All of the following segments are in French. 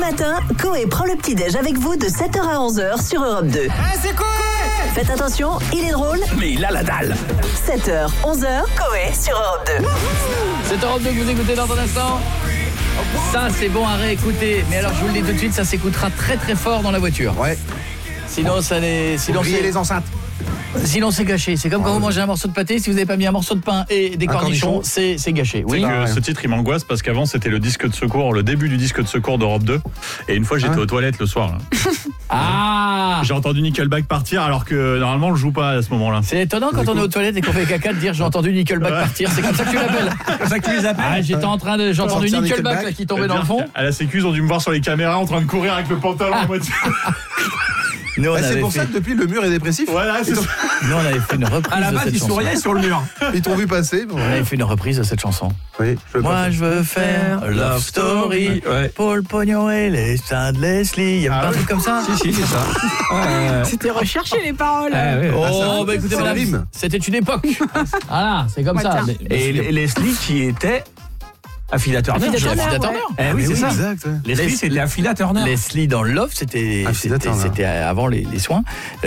matin, Coé prend le petit-déj avec vous de 7h à 11h sur Europe 2. C'est Coé! Faites attention, il est drôle, mais il a la dalle. 7h, 11h, Coé sur Europe 2. C'est Europe 2 que vous écoutez dans un instant. Ça, c'est bon à réécouter. Mais alors, je vous le dis tout de suite, ça s'écoutera très très fort dans la voiture. Ouais. Sinon, ça les... Sinon, les enceintes. Sinon, c'est gâché. C'est comme quand vous mangez un morceau de pâté. Si vous n'avez pas mis un morceau de pain et des cornichons, c'est gâché. Oui. Ce titre, il m'angoisse parce qu'avant, c'était le disque de secours, le début du disque de secours d'Europe 2. Et une fois, j'étais aux toilettes le soir. Là. Ah! J'ai entendu Nickelback partir alors que normalement, on le joue pas à ce moment-là. C'est étonnant quand on est aux toilettes et qu'on fait caca de dire j'ai entendu Nickelback partir. C'est comme ça que tu l'appelles. C'est comme ça que tu les appelles. Ah, j'étais en train de... J'ai entendu Nickelback là, qui tombait dans le fond. À la sécu, ils ont dû me voir sur les caméras en train de courir avec le pantalon en mode... Nous, c'est pour ça que depuis le mur est dépressif. Voilà, c'est ça. Nous, on avait fait une reprise à la de base, cette ils chanson. souriaient sur le mur. Ils t'ont vu passer. On avait fait une reprise de cette chanson. Oui, Moi, je veux faire Love Story, Paul Pognon et les seins de Leslie. Il y avait pas un truc comme ça? Si, c'est ça. C'était recherché les paroles. Oh, bah écoutez, madame, c'était une époque. Voilà, c'est comme ça. Et Leslie qui était Affida Turner. Oui, c'est ça. Exact. Leslie, c'était Affida Turner. Leslie dans Love, c'était avant les soins.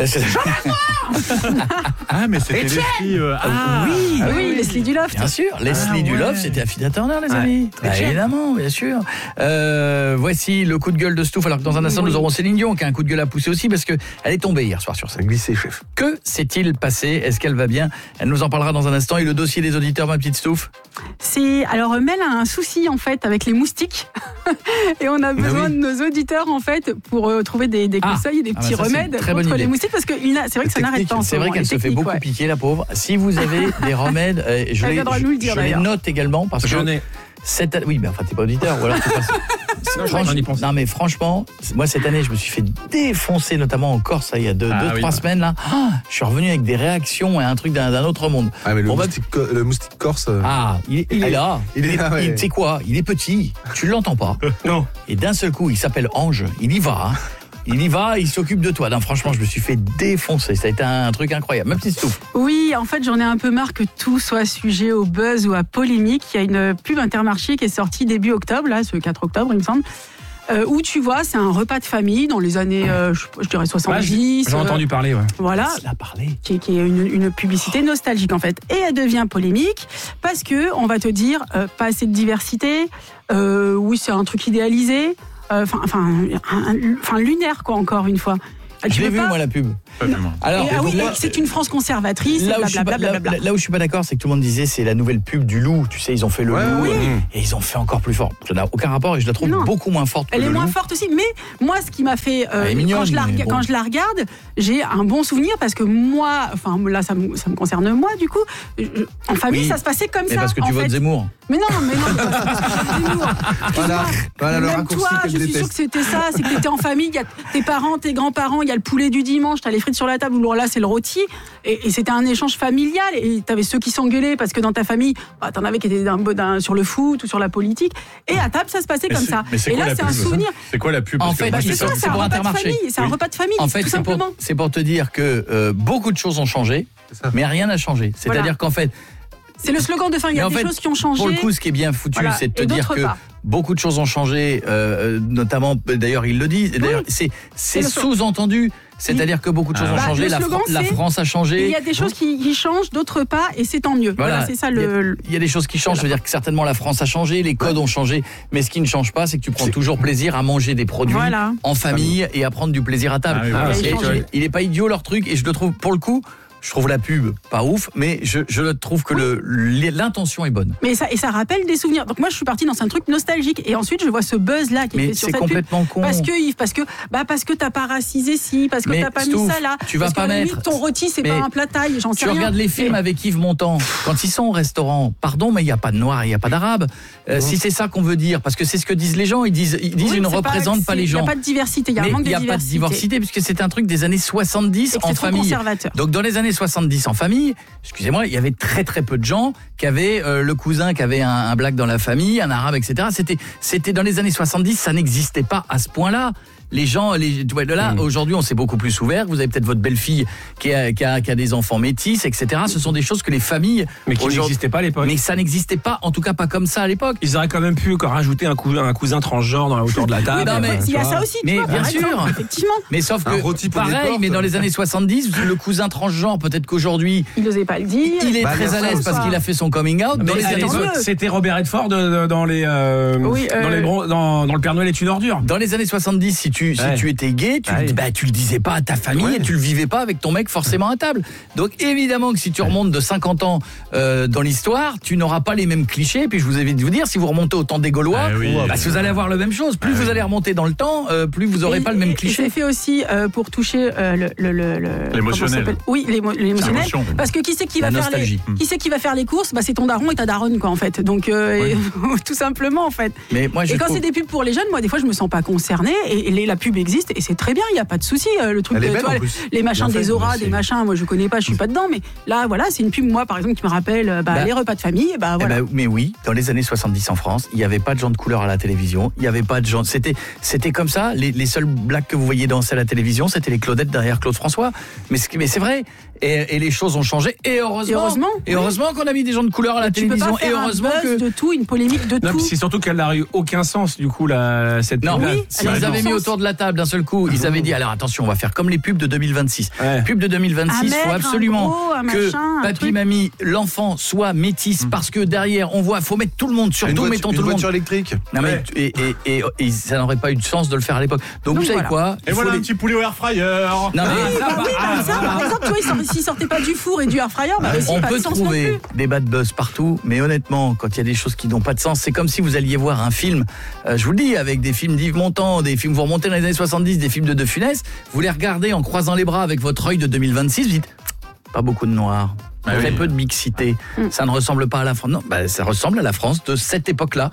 Ah, mais c'était Leslie... Oui, Leslie du Loft. Bien sûr, Leslie du Love, c'était Affida Turner, les amis. Évidemment, bien sûr. Voici le coup de gueule de Stouff. Alors que dans un instant, nous aurons Céline Dion qui a un coup de gueule à pousser aussi parce qu'elle est tombée hier soir sur scène. Glissé, chef. Que s'est-il passé? Est-ce qu'elle va bien? Elle nous en parlera dans un instant. Et le dossier des auditeurs, ma petite Stouff? Alors Mel a un souci en fait avec les moustiques et on a besoin de nos auditeurs en fait pour trouver des conseils et des petits remèdes contre les moustiques parce que c'est vrai que ça n'arrête pas. C'est vrai qu'elle se fait beaucoup piquer, la pauvre. Si vous avez des remèdes, je les note également parce que oui, mais enfin t'es pas auditeur ou alors tu passes. Non mais franchement, moi cette année je me suis fait défoncer notamment en Corse il y a 2-3 semaines là. Je suis revenu avec des réactions et un truc d'un autre monde. Ah mais le moustique corse. Il est là. Tu sais quoi? Il est petit. Tu l'entends pas. Non. Et d'un seul coup, il s'appelle Ange. Il y va. Il s'occupe de toi. Non, franchement, je me suis fait défoncer. Ça a été un truc incroyable. Ma petite Stouff. Oui, en fait, j'en ai un peu marre que tout soit sujet au buzz ou à polémique. Il y a une pub Intermarché qui est sortie début octobre, là, ce 4 octobre, il me semble. Où tu vois, c'est un repas de famille dans les années, je dirais 70. J'ai entendu parler, ouais. Voilà. Qui est une publicité nostalgique, en fait. Et elle devient polémique parce que, on va te dire, pas assez de diversité. Oui, c'est un truc idéalisé. Lunaire, quoi, encore une fois. Je l'ai vu, moi, la pub. Alors, c'est une France conservatrice. Là où je suis pas d'accord, c'est que tout le monde disait c'est la nouvelle pub du loup. Tu sais, ils ont fait le loup et ils ont fait encore plus fort. Ça n'a aucun rapport et je la trouve beaucoup moins forte. Elle est moins forte aussi, mais moi, ce qui m'a fait quand je la regarde, j'ai un bon souvenir parce que moi, là, ça me concerne moi, du coup, en famille, ça se passait comme ça. Parce que tu votes Zemmour. Mais non, parce que je vote Zemmour. Voilà le même raccourci toi, que je suis sûre que c'était ça, c'est que t'étais en famille, il y a tes parents, tes grands-parents, il y a le poulet du dimanche, t'as les frites sur la table, ou là c'est le rôti, et c'était un échange familial, et t'avais ceux qui s'engueulaient parce que dans ta famille, t'en avais qui étaient sur le foot ou sur la politique, et à table ça se passait comme ça. Et là c'est un souvenir. C'est quoi la pub? En fait, c'est un repas de famille, c'est un repas de famille, en fait, tout simplement. C'est pour te dire que beaucoup de choses ont changé, mais rien n'a changé. C'est-à-dire qu'en fait, c'est le slogan de fin, il y a des choses qui ont changé. Pour le coup, ce qui est bien foutu, c'est de te dire que beaucoup de choses ont changé, notamment, d'ailleurs, il le dit, d'ailleurs, c'est sous-entendu. C'est-à-dire que beaucoup de choses ont changé, la France a changé. Il y a des choses qui changent, d'autres pas, et c'est tant mieux. Voilà, c'est ça il y a des choses qui changent, ça veut dire que certainement la France a changé, les codes ont changé, mais ce qui ne change pas, c'est que tu prends toujours plaisir à manger des produits en famille et à prendre du plaisir à table. Il n'est pas idiot leur truc, et je le trouve, pour le coup, je trouve la pub pas ouf, mais je trouve que l'intention est bonne. Mais ça rappelle des souvenirs. Donc moi, je suis partie dans un truc nostalgique. Et ensuite, je vois ce buzz-là qui est fait sur cette pub. Mais c'est complètement con. Parce que t'as pas racisé ci, parce que t'as pas mis ça là. Tu vas pas mettre. Ton rôti, c'est pas un plat taille, j'en sais rien. Tu regardes les films avec Yves Montand. Quand ils sont au restaurant, pardon, mais il n'y a pas de noir, il n'y a pas d'arabe. Si c'est ça qu'on veut dire, parce que c'est ce que disent les gens, ils disent ne représente pas les gens. Il n'y a pas de diversité, il y a un manque de diversité. Il n'y a pas de diversité, puisque c'est un truc des années 70 en famille. Donc dans les années années 70 en famille, excusez-moi, il y avait très très peu de gens qui avaient le cousin qui avait un black dans la famille, un arabe, etc. C'était dans les années 70, ça n'existait pas à ce point-là. Les gens, là, aujourd'hui, on s'est beaucoup plus ouvert. Vous avez peut-être votre belle-fille qui a des enfants métis, etc. Ce sont des choses que les familles... Mais qui n'existaient pas à l'époque. Mais ça n'existait pas, en tout cas pas comme ça à l'époque. Ils auraient quand même pu rajouter un cousin transgenre autour de la table. Oui, mais il y a ça aussi, mais bien sûr, exemple, effectivement. Mais sauf que, pareil, mais dans les années 70, le cousin transgenre, peut-être qu'aujourd'hui... Il n'osait pas le dire. Il est très à l'aise parce qu'il a fait son coming out. C'était Robert Redford dans le Père Noël est une ordure. Dans les années 70, si tu étais gay, tu le disais pas à ta famille et tu le vivais pas avec ton mec forcément à table. Donc évidemment que si tu remontes de 50 ans dans l'histoire, tu n'auras pas les mêmes clichés. Puis je vous évite de vous dire, si vous remontez au temps des Gaulois, vous allez avoir la même chose. Plus vous allez remonter dans le temps, plus vous aurez pas le même cliché. C'est fait aussi pour toucher l'émotionnel. Oui, l'émotionnel. Parce que qui c'est qui va faire les courses, c'est ton daron et ta daronne quoi en fait. Donc tout simplement en fait. Mais moi, et quand c'est des pubs pour les jeunes, moi des fois je me sens pas concernée et la pub existe et c'est très bien, il y a pas de souci. Le truc les machins des auras, des machins, moi je connais pas, je suis pas dedans, mais là voilà, c'est une pub moi par exemple qui me rappelle les repas de famille. Voilà. Mais oui, dans les années 70 en France, il y avait pas de gens de couleur à la télévision, il y avait pas de gens. C'était comme ça. Les seuls blacks que vous voyez danser à la télévision, c'était les Claudettes derrière Claude François. Mais c'est vrai. Et les choses ont changé. Et heureusement qu'on a mis des gens de couleur à la télévision. Et heureusement que de tout, une polémique de tout. C'est surtout qu'elle n'a eu aucun sens du coup cette. Non, si ils avaient mis autour de la table d'un seul coup, ils avaient dit alors attention, on va faire comme les pubs de 2026. Pub de 2026, il faut absolument que papy, mamie, l'enfant soit métisse parce que derrière on voit, faut mettre tout le monde, surtout mettons tout le monde. Une voiture électrique. Non mais et ça n'aurait pas eu de sens de le faire à l'époque. Donc vous savez quoi? Et voilà un petit poulet au air fryer. Non mais par exemple, tu vois, s'ils sortaient pas du four et du air fryer, on peut trouver des bad buzz partout, mais honnêtement, quand il y a des choses qui n'ont pas de sens, c'est comme si vous alliez voir un film, je vous le dis, avec des films d'Yves Montand, des films, vous remontez dans les années 70, des films de De Funès, vous les regardez en croisant les bras avec votre œil de 2026, vous dites, pas beaucoup de noir. Très peu de mixité. Ça ne ressemble pas à la France. Non, ça ressemble à la France de cette époque-là.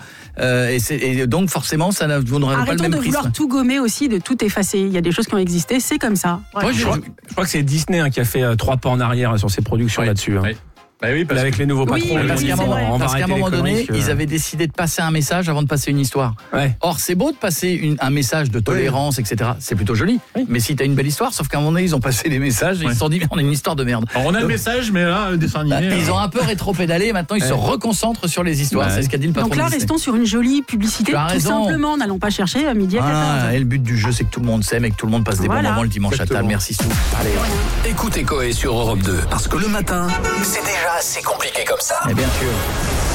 Et donc forcément, vous n'aurez pas le même prisme. Arrêtons de vouloir tout gommer aussi, de tout effacer. Il y a des choses qui ont existé, c'est comme ça. Ouais, je crois que c'est Disney qui a fait 3 pas en arrière sur ses productions là-dessus. Avec les nouveaux patrons. Parce qu'à un moment donné, ils avaient décidé de passer un message avant de passer une histoire. Or, c'est beau de passer un message de tolérance, etc. C'est plutôt joli. Mais si t'as une belle histoire, sauf qu'à un moment donné, ils ont passé les messages et ils se sont dit, mais on a une histoire de merde. Alors, on a le message, mais là, le dessin animé. Ils ont un peu rétro-pédalé, maintenant ils se reconcentrent sur les histoires. C'est ce qu'a dit le patron. Donc là, restons sur une jolie publicité, tout simplement. N'allons pas chercher à midi à 14h. Et le but du jeu, c'est que tout le monde s'aime et que tout le monde passe des bons moments le dimanche à table. Merci Sou. Allez. Écoutez Coé sur Europe 2. Parce que le matin, c'est déjà assez compliqué comme ça. Et bien sûr.